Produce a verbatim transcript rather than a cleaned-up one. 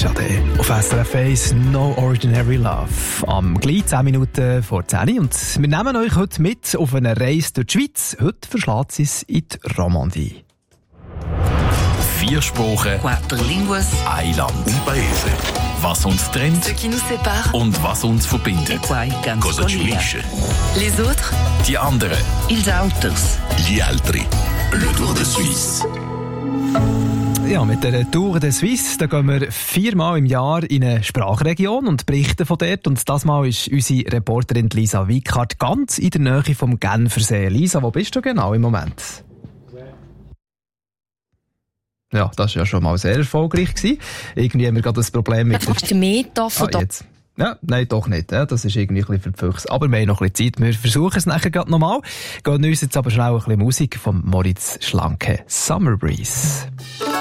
Schade. Auf S R F eins No Ordinary Love. Am gleich zehn Minuten vor zehn. Und wir nehmen euch heute mit auf eine Reise durch die Schweiz. Heute verschlägt es in die Romandie. Vier Sprachen, Quattro línguas, ein Land, un paese. Was uns trennt ce qui nous sépare, und was uns verbindet. quai can Cosa ci unisce? Les autres, Die anderen. ils autres. Gli altri. Le Tour de Suisse. Ja, mit der Tour de Suisse, da gehen wir viermal im Jahr in eine Sprachregion und berichten von dort. Und das Mal ist unsere Reporterin Lisa Wickhardt ganz in der Nähe vom Genfersee. Lisa, wo bist du genau im Moment? Ja, das war ja schon mal sehr erfolgreich gewesen. Irgendwie haben wir gerade das Problem mit der... der Meter von ah, jetzt. Ja, nein, doch nicht. Ja, das ist irgendwie ein bisschen verpflichtet. Aber wir haben noch ein bisschen Zeit. Wir versuchen es nachher gerade nochmal. Gehen uns jetzt aber schnell ein bisschen Musik von Moritz Schlanke. Summer Breeze.